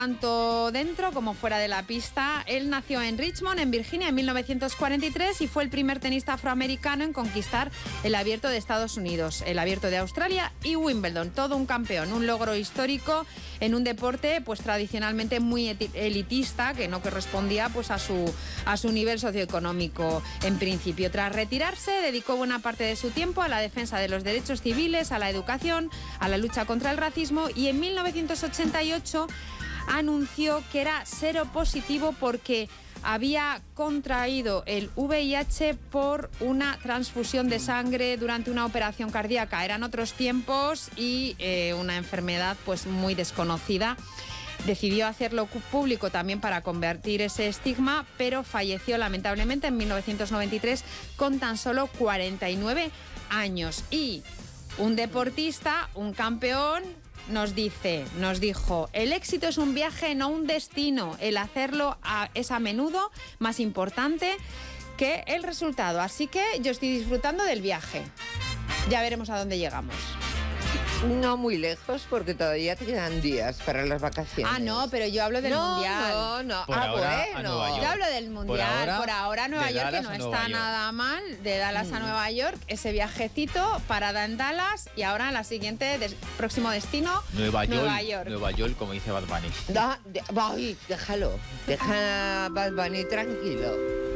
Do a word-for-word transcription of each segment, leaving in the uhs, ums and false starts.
Tanto dentro como fuera de la pista. Él nació en Richmond, en Virginia, en mil novecientos cuarenta y tres y fue el primer tenista afroamericano en conquistar el Abierto de Estados Unidos, el Abierto de Australia y Wimbledon. Todo un campeón, un logro histórico en un deporte pues tradicionalmente muy elitista, que no correspondía pues a su, a su nivel socioeconómico en principio. Tras retirarse, dedicó buena parte de su tiempo a la defensa de los derechos civiles, a la educación, a la lucha contra el racismo, y en mil novecientos ochenta y ocho anunció que era seropositivo porque había contraído el V I H por una transfusión de sangre durante una operación cardíaca. Eran otros tiempos y eh, una enfermedad pues muy desconocida. Decidió hacerlo público también para convertir ese estigma, pero falleció lamentablemente en mil novecientos noventa y tres con tan solo cuarenta y nueve años. Y un deportista, un campeón, nos dice, nos dijo, el éxito es un viaje, no un destino. El hacerlo a, es a menudo más importante que el resultado. Así que yo estoy disfrutando del viaje. Ya veremos a dónde llegamos. No muy lejos, porque todavía te quedan días para las vacaciones. Ah, no, pero yo hablo del no, Mundial. No, no, Por ah, ahora, bueno. Yo hablo del Mundial. Por ahora, Por ahora Nueva York, que no está nada mal. De Dallas mm. a Nueva York, ese viajecito, parada en Dallas, y ahora en la siguiente, des, próximo destino, Nueva York. Nueva York. Nueva York, como dice Bad Bunny. Da, de, ay, déjalo. Deja a Bad Bunny tranquilo.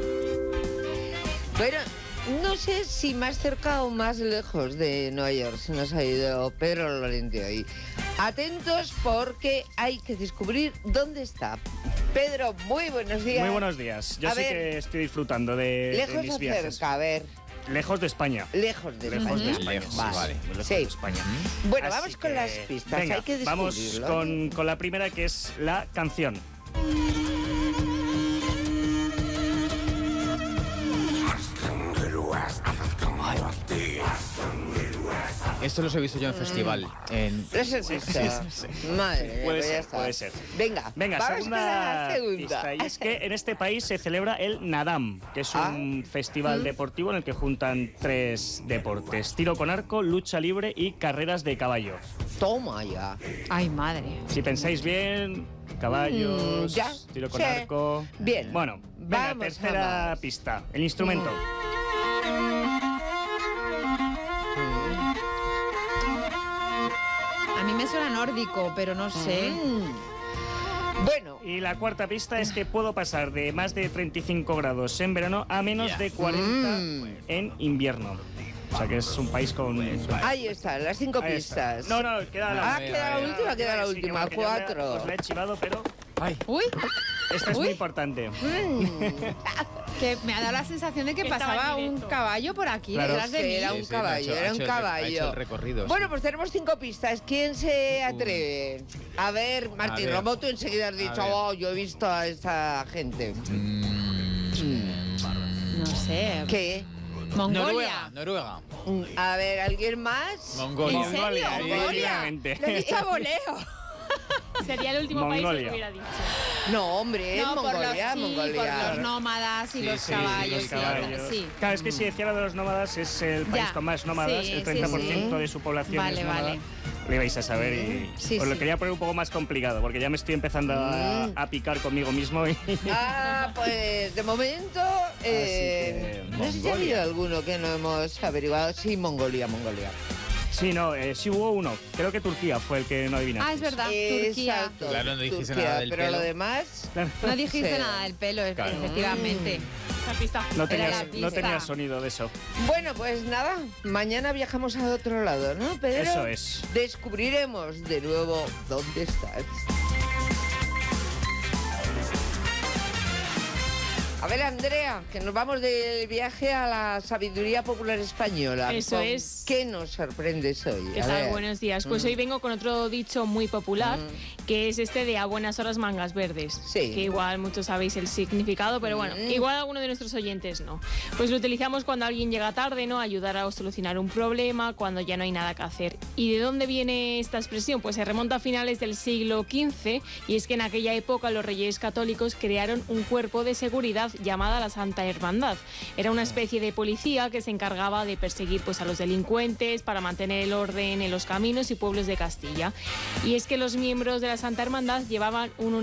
Bueno, no sé si más cerca o más lejos de Nueva York se nos ha ido Pedro Lorente hoy. Atentos porque hay que descubrir dónde está. Pedro, muy buenos días. Muy buenos días. Yo a sí ver, que estoy disfrutando de, lejos de mis o viajes. Cerca, a ver. Lejos de España. Lejos de lejos España. De España. Lejos, vale. vale. Lejos sí. de España. Mm. Bueno, Así vamos con que, las pistas. Venga, hay que vamos con, con la primera, que es la canción. Esto los he visto yo en festival. En... ¿Es el sí, sí, sí. Madre puede mía, ser, puede ser. Venga, Venga, vamos segunda, con la segunda. Pista. Y es que en este país se celebra el Nadam, que es un ah. festival mm. deportivo en el que juntan tres deportes: tiro con arco, lucha libre y carreras de caballo. Toma ya. Ay, madre. Si pensáis bien, caballos, mm, ya. tiro con sí. arco. Bien. Bueno, venga, vamos, tercera vamos. pista. El instrumento. Mm. A mí me suena nórdico, pero no sé. Mm. Bueno. Y la cuarta pista es que puedo pasar de más de treinta y cinco grados en verano a menos yeah. de cuarenta mm. en invierno. O sea que es un país con... Ahí están, las cinco Ahí pistas. Está. No, no, queda la, ah, queda la última, queda la sí, última, cuatro. Os la he chivado, pero... Ay. Uy. Esta es Uy. muy importante. Mm. Que me ha dado la sensación de que, que pasaba un caballo por aquí, claro. detrás de mí. Era un caballo, sí, era un caballo. Recorrido, bueno, sí. pues tenemos cinco pistas. ¿Quién se atreve? A ver, Martín Romo, tú enseguida has dicho, oh, yo he visto a esa gente. Mm. Mm. No sé. ¿Qué? Mongolia. Noruega. Noruega. A ver, ¿alguien más? Mongolia. ¿En serio? Mongolia. Lo he dicho a voleo. Sería el último Mongolia. país que hubiera dicho. No, hombre, no, Mongolia, por los, sí, Mongolia. por los nómadas y sí, los, sí, caballos, los caballos. Sí, sí. Claro, es que si decía lo de los nómadas, es el país ya. con más nómadas, sí, el treinta por ciento sí, sí. de su población vale, es nómada. Vale. Lo ibais a saber y sí, os sí. lo quería poner un poco más complicado, porque ya me estoy empezando a, a picar conmigo mismo. Y... Ah, pues de momento, eh, que, no sé si ha habido alguno que no hemos averiguado. Sí, Mongolia, Mongolia. Sí, no, eh, sí hubo uno. Creo que Turquía fue el que no adivinaste. Ah, es verdad, Turquía. Exacto, claro, no dijiste Turquía, nada del pero pelo. lo demás... No dijiste sí. nada del pelo, claro. efectivamente. Esa pista. No tenía, la pista. no tenía sonido de eso. Bueno, pues nada, mañana viajamos a otro lado, ¿no, Pedro? Eso es. Descubriremos de nuevo dónde estás. A ver, Andrea, que nos vamos del viaje a la sabiduría popular española. Eso ¿Con es. ¿Qué nos sorprendes hoy? ¿Qué a tal? ver. Buenos días. Pues mm. hoy vengo con otro dicho muy popular, mm. que es este de a buenas horas mangas verdes. Sí. Que igual muchos sabéis el significado, pero bueno, mm. igual alguno de nuestros oyentes no. Pues lo utilizamos cuando alguien llega tarde, ¿no? Ayudar a solucionar un problema, cuando ya no hay nada que hacer. ¿Y de dónde viene esta expresión? Pues se remonta a finales del siglo quince, y es que en aquella época los reyes católicos crearon un cuerpo de seguridad llamada la Santa Hermandad. Era una especie de policía que se encargaba de perseguir pues, a los delincuentes para mantener el orden en los caminos y pueblos de Castilla. Y es que los miembros de la Santa Hermandad llevaban un